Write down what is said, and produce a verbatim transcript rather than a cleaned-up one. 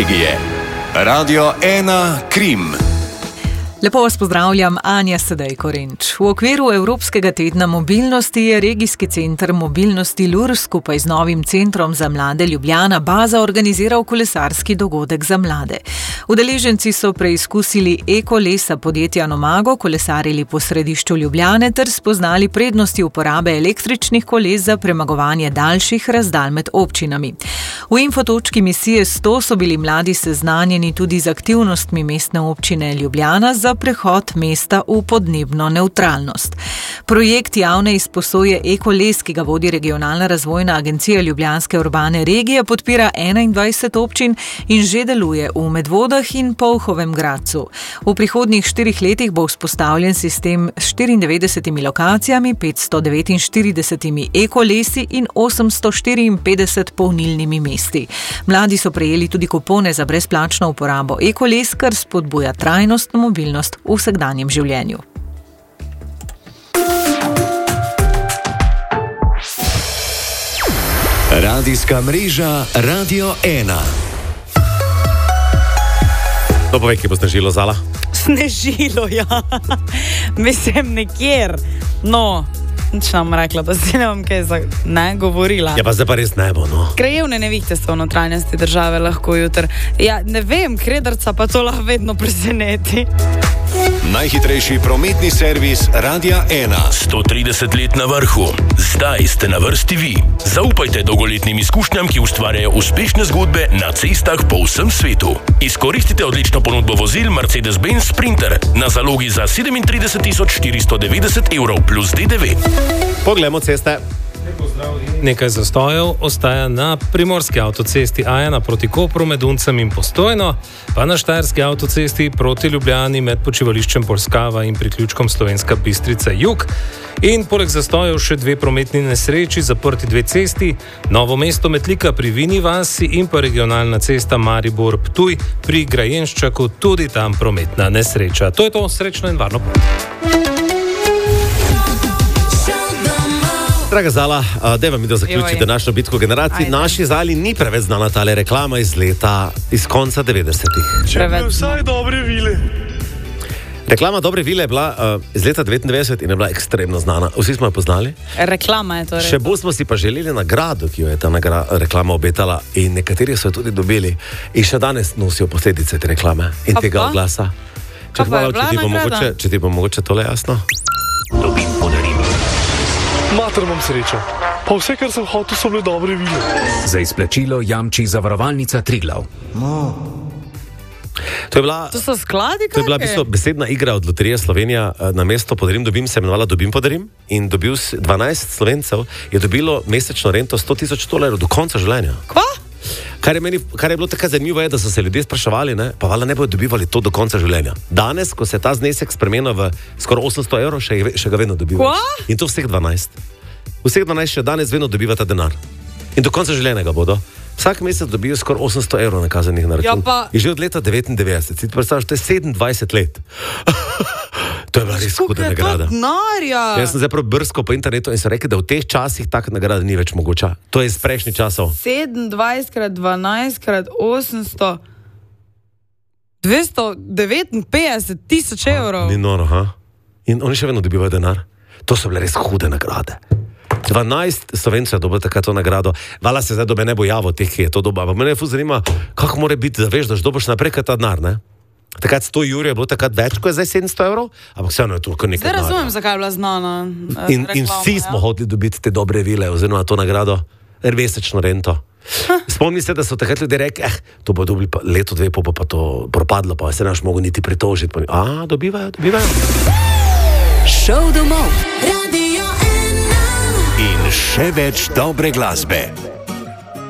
regije. Radio ena Krim. Lepo vas pozdravljam, Anja Sedej Korenč. V okviru Evropskega tedna mobilnosti je regijski center mobilnosti Lur skupaj z novim centrom za mlade Ljubljana Baza organiziral kolesarski dogodek za mlade. Udeleženci so preizkusili e-kolesa podjetja Nomago, kolesarili po središču Ljubljane ter spoznali prednosti uporabe električnih koles za premagovanje daljših razdalj med občinami. V infotočki misije sto so bili mladi seznanjeni tudi z aktivnostmi mestne občine Ljubljana za prehod mesta v podnebno nevtralnost. Projekt javne izposoje e-koles, ki ga vodi Regionalna razvojna agencija Ljubljanske urbane regije, podpira enaindvajset občin in že deluje v Medvodah in Polhovem Gradcu. V prihodnjih štirih letih bo vzpostavljen sistem s štiriindevetdesetimi lokacijami, petsto devetinštiridesetimi e-kolesi in osemsto štiriinpetdeset polnilnimi mesti. Mladi so prejeli tudi kupone za brezplačno uporabo e-koles, kar spodbuja trajnostno mobilnost v vsakdanjem življenju. Radijska mreža Radio ena. To povej, kje bo snežilo, Zala? Snežilo, ja. Mislim, nekjer. No, nič nam rekla, pa si ne bom kaj za ne govorila. Ja, pa zdaj pa res ne bo, no. Krajevne nevihte so v notranjosti države lahko jutr. Ja, ne vem, Krederca pa to lahko vedno preseneti. Najhitrejši prometni servis Radia ena. sto trideset let na vrhu. Zdaj ste na vrsti vi. Zaupajte dolgoletnim izkušnjam, ki ustvarjajo uspešne zgodbe na cestah po vsem svetu. Izkoristite odlično ponudbo vozil Mercedes-Benz Sprinter na zalogi za sedemintrideset tisoč štiristo devetdeset evrov plus D D V. Poglejmo ceste. Nekaj zastojev ostaja na primorski avtocesti A ena proti Kopru med Uncem in Postojno, pa na štajerski avtocesti proti Ljubljani med počivališčem Polskava in priključkom Slovenska Bistrica Jug. In poleg zastojev še dve prometni nesreči, zaprti dve cesti, Novo mesto Metlika pri Vini vasi in pa regionalna cesta Maribor Ptuj pri Grajenščaku, tudi tam prometna nesreča. To je to, srečno in varno pot. Draga Zala, dajva mi da zaključiti današnjo bitko generacij. Ajde. Naši Zali ni preveč znana tale reklama iz leta, iz konca devetdesetih. Če bi vsaj dobre vile. Reklama Dobre vile je bila uh, iz leta devetindevetdeset in je bila ekstremno znana. Vsi smo jo poznali. Reklama je to res. Še bolj smo si pa želeli nagrado, ki jo je ta nagra, reklama obetala, in nekateri so jo tudi dobili. In še danes nosijo posledice te reklame in Pa tega pa? oglasa. Pa pa je če, bila ti bo nagrada? mogoče, če ti bo mogoče tole jasno. Mater imam srečo. Pa vse, kar sem hotel, so bile dobre vile. Za izplačilo jamči zavarovalnica Triglav. To je bila, To so skladi, to je bila v bistvu besedna igra od Loterije Slovenija. Na mesto Podarim, dobim se imenovala Dobim, podarim. In dobil si dvanajst Slovencev je dobilo mesečno rento sto tisoč dolarjev do konca življenja. Kva? Kar je, meni, kar je bilo tako zanimivo, je, da so se ljudje spraševali, ne, pa valjda ne bodo dobivali to do konca življenja. Danes, ko se ta znesek spremenil v skoraj osemsto evrov, še, še ga vedno dobivajo. Kva? In to vseh dvanajst. Vseh dvanajst še danes vedno dobiva ta denar. In do konca življenja ga bodo. Vsak mesec dobijo skoraj osemsto evrov nakazanih na račun. Ja, pa- In že od leta devetindevetdeset. Si ti predstavljaš, to je sedemindvajset let. To je bila res huda nagrada. Denarja. Jaz sem zdaj prav brskal po internetu in so rekli, da v teh časih taka nagrada ni več mogoča. To je iz prejšnjih časov. sedemindvajset krat dvanajst krat osemsto dvesto devetinpetdeset tisoč evrov. Ni noro, ha? In oni še vedno dobivajo denar. To so bile res hude nagrade. dvanajst Slovencev je dobilo takrat to nagrado. Vala se zdaj dobe ne bo javo teh, ki je to doba. Ampak mene je fuz zanima, kako mora biti, da veš, da dobiš naprej ta denar, ne? Takrat sto jurjev je bilo takrat več, kot je zdaj sedemsto evrov, ampak vseeno je toliko nekaj Zdaj denarja. razumem, zakaj je bila znana. eh, In, in reklama, vsi ja. smo hoteli dobiti te dobre vile, oziroma to nagrado, mesečno rento. Spomni se, da so takrat ljudje rekli, eh, to bo dobili pa leto, dve, pa bo pa to propadlo, pa se naš mogo niti pritožiti. Pa, a, dobivajo, dobivajo. In še več dobre glasbe.